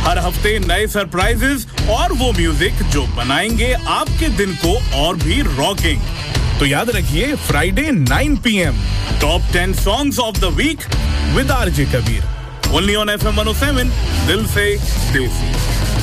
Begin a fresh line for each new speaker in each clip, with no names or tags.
हर हफ्ते नए सरप्राइजेस और वो म्यूजिक जो बनाएंगे आपके दिन को और भी रॉकिंग। तो याद रखिए Friday 9 PM top 10 songs of the week with RJ Kabir only on FM 107 दिल से देसी।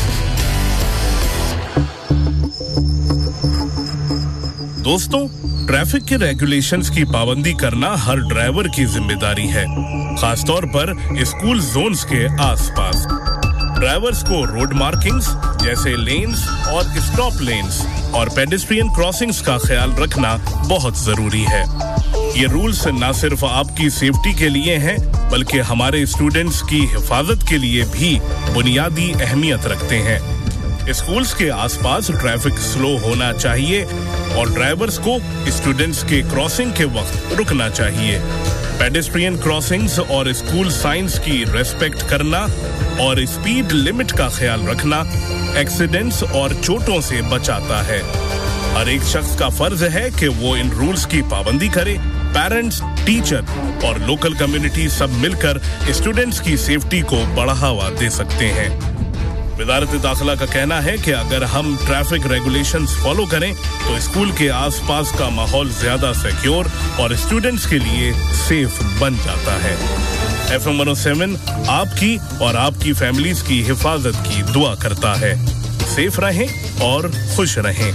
दोस्तों, ट्रैफिक के रेगुलेशंस की पाबंदी करना हर ड्राइवर की जिम्मेदारी है, खासतौर पर स्कूल जोन्स के आसपास। ड्राइवर्स को रोड मार्किंग्स जैसे लेन्स और स्टॉप लेन्स और पेडेस्ट्रियन क्रॉसिंग्स का ख्याल रखना बहुत जरूरी है। ये रूल्स न सिर्फ आपकी सेफ्टी के लिए हैं, बल्कि हमारे स्टूडेंट्स की हिफाजत के लिए भी बुनियादी अहमियत रखते हैं। स्कूल्स के आसपास ट्रैफिक स्लो होना चाहिए और ड्राइवर्स को स्टूडेंट्स के क्रॉसिंग के वक्त रुकना चाहिए। पेडेस्ट्रियन क्रॉसिंग्स और स्कूल साइंस की रेस्पेक्ट करना और स्पीड लिमिट का ख्याल रखना एक्सीडेंट्स और चोटों से बचाता है। हर एक शख्स का फर्ज है कि वो इन रूल्स की पाबंदी करे। पेरेंट्स, टीचर और लोकल कम्युनिटी सब मिलकर स्टूडेंट्स की सेफ्टी को बढ़ावा दे सकते हैं। वजारत दाखिला का कहना है कि अगर हम ट्रैफिक रेगुलेशंस फॉलो करें तो स्कूल के आसपास का माहौल ज्यादा सिक्योर और स्टूडेंट्स के लिए सेफ बन जाता है। FM 107 आपकी और आपकी फैमिलीज की हिफाजत की दुआ करता है। सेफ रहें और खुश रहें।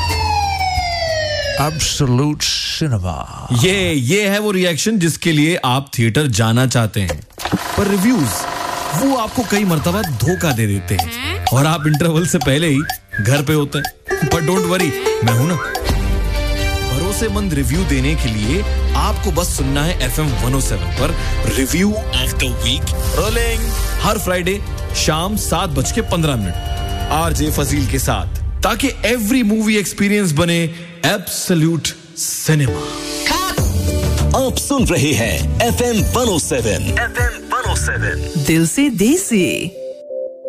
Absolute cinema.
ये है वो रिएक्शन जिसके लिए आप थिएटर जाना चाहते हैं, पर रिव्यूज वो आपको कई मर्तबा धोखा दे देते हैं और आप इंटरवल से पहले ही घर पे होते हैं। बट डोंट वरी, मैं हूं ना। भरोसेमंद रिव्यू देने के लिए आपको बस सुनना है FM 107 पर review of the week rolling her Friday शाम 7:15 आरजे फजील के साथ, ताकि एवरी मूवी एक्सपीरियंस बने एब्सोल्यूट सिनेमा।
आप सुन रहे हैं FM 107
दिल से देसी।